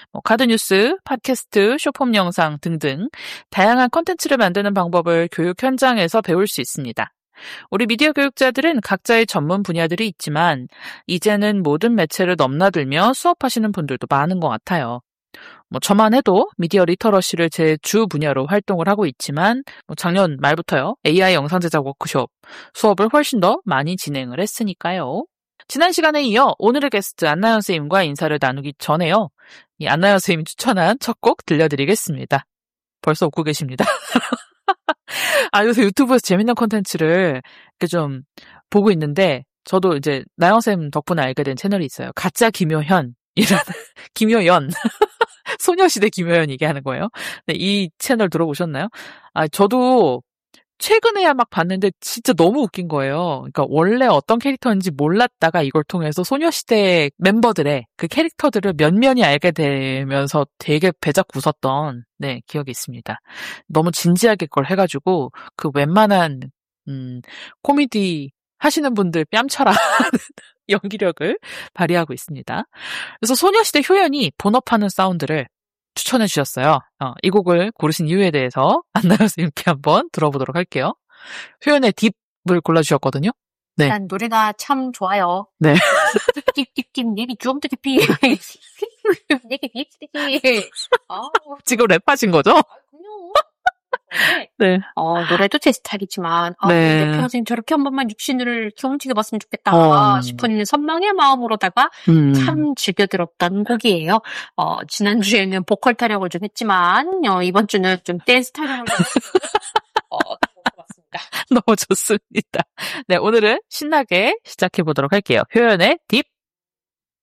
카드 뉴스, 팟캐스트, 쇼폼 영상 등등 다양한 콘텐츠를 만드는 방법을 교육 현장에서 배울 수 있습니다. 우리 미디어 교육자들은 각자의 전문 분야들이 있지만 이제는 모든 매체를 넘나들며 수업하시는 분들도 많은 것 같아요. 저만 해도 미디어 리터러시를 제 주 분야로 활동을 하고 있지만 작년 말부터요. AI 영상 제작 워크숍 수업을 훨씬 더 많이 진행을 했으니까요. 지난 시간에 이어 오늘의 게스트 안나연 선생님과 인사를 나누기 전에요. 이 안나연 선생님이 추천한 첫 곡 들려드리겠습니다. 벌써 웃고 계십니다. 요새 유튜브에서 재밌는 콘텐츠를 이렇게 좀 보고 있는데 저도 이제 나영쌤 덕분에 알게 된 채널이 있어요. 가짜 김효현이라는 김효연 소녀시대 김효연 얘기하는 거예요. 네, 이 채널 들어보셨나요? 저도 최근에야 막 봤는데 진짜 너무 웃긴 거예요. 그러니까 원래 어떤 캐릭터인지 몰랐다가 이걸 통해서 소녀시대 멤버들의 그 캐릭터들을 면면이 알게 되면서 되게 배작 웃었던 기억이 있습니다. 너무 진지하게 그걸 해가지고 그 웬만한 코미디 하시는 분들 뺨쳐라 연기력을 발휘하고 있습니다. 그래서 소녀시대 효연이 본업하는 사운드를 추천해 주셨어요. 이 곡을 고르신 이유에 대해서 안나연 선생님께 한번 들어보도록 할게요. 효연의 딥을 골라주셨거든요. 네. 일단 노래가 참 좋아요. 네. 딥 내비 좀 더 깊이 내게 딥 지금 랩하신 거죠? 네. 노래도 제 스타일이지만, 네. 내 평생 저렇게 한 번만 육신을 경험치해봤으면 좋겠다 싶은 선망의 마음으로다가 참 즐겨 들었던 곡이에요. 지난주에는 보컬 타령을 좀 했지만, 이번 주는 좀 댄스 타령을 좀 해봤습니다. 너무 좋습니다. 네, 오늘은 신나게 시작해보도록 할게요. 효연의 딥.